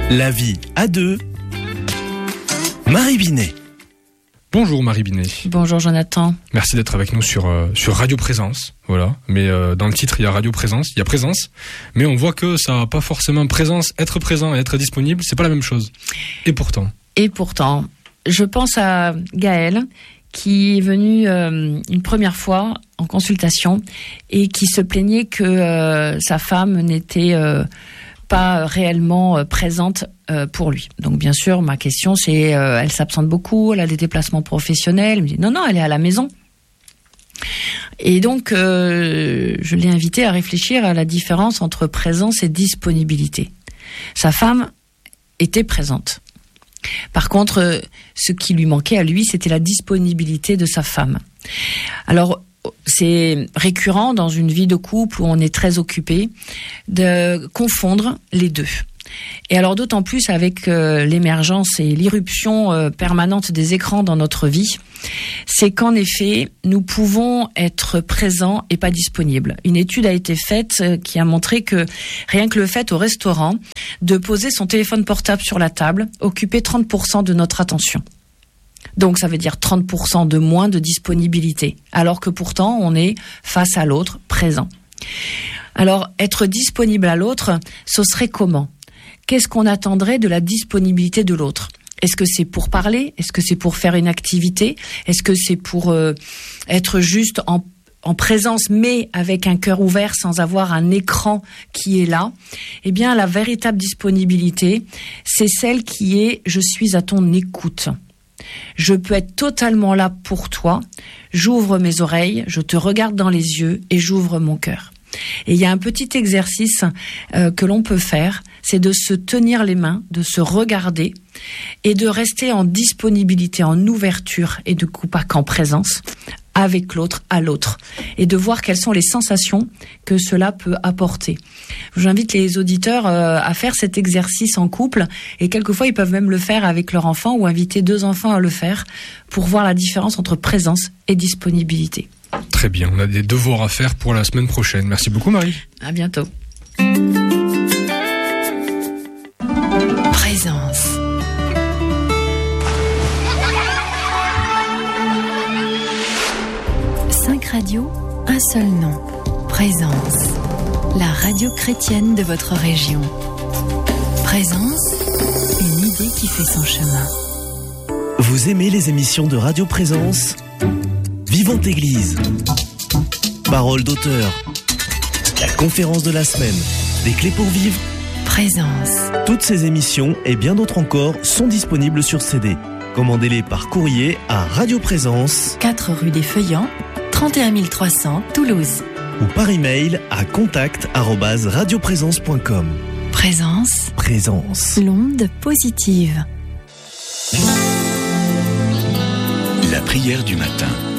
La vie à deux. Marie Binet. Bonjour Marie Binet. Bonjour Jonathan. Merci d'être avec nous sur Radio Présence. Voilà. Mais dans le titre, il y a Radio Présence, il y a présence. Mais on voit que ça n'a pas forcément présence. Être présent et être disponible, c'est pas la même chose. Et pourtant, je pense à Gaël qui est venu une première fois en consultation et qui se plaignait que sa femme n'était pas réellement présente pour lui. Donc bien sûr, ma question c'est, elle s'absente beaucoup, elle a des déplacements professionnels. Elle me dit non, elle est à la maison. Et donc, je l'ai invité à réfléchir à la différence entre présence et disponibilité. Sa femme était présente. Par contre, ce qui lui manquait à lui, c'était la disponibilité de sa femme. Alors, c'est récurrent dans une vie de couple où on est très occupé de confondre les deux. Et alors d'autant plus avec l'émergence et l'irruption permanente des écrans dans notre vie, c'est qu'en effet, nous pouvons être présents et pas disponibles. Une étude a été faite qui a montré que rien que le fait au restaurant de poser son téléphone portable sur la table occupait 30% de notre attention. Donc ça veut dire 30% de moins de disponibilité, alors que pourtant on est face à l'autre, présent. Alors être disponible à l'autre, ce serait comment ? Qu'est-ce qu'on attendrait de la disponibilité de l'autre ? Est-ce que c'est pour parler ? Est-ce que c'est pour faire une activité ? Est-ce que c'est pour être juste en présence, mais avec un cœur ouvert, sans avoir un écran qui est là ? Eh bien, la véritable disponibilité, c'est celle qui est « je suis à ton écoute ». Je peux être totalement là pour toi, j'ouvre mes oreilles, je te regarde dans les yeux et j'ouvre mon cœur. Et il y a un petit exercice que l'on peut faire, c'est de se tenir les mains, de se regarder et de rester en disponibilité, en ouverture et de coup pas qu'en présence avec l'autre, à l'autre, et de voir quelles sont les sensations que cela peut apporter. J'invite les auditeurs à faire cet exercice en couple, et quelquefois ils peuvent même le faire avec leur enfant ou inviter 2 enfants à le faire pour voir la différence entre présence et disponibilité. très bien, on a des devoirs à faire pour la semaine prochaine. Merci beaucoup Marie. À bientôt. Présence. Radio, un seul nom. Présence. La radio chrétienne de votre région. Présence, une idée qui fait son chemin. Vous aimez les émissions de Radio Présence ? Vivante Église. Parole d'auteur. La conférence de la semaine. Des clés pour vivre. Présence. Toutes ces émissions et bien d'autres encore sont disponibles sur CD. Commandez-les par courrier à Radio Présence, 4 rue des Feuillants, 31 300 Toulouse. Ou par email à contact@radioprésence.com. Présence. Présence. L'onde positive. La prière du matin.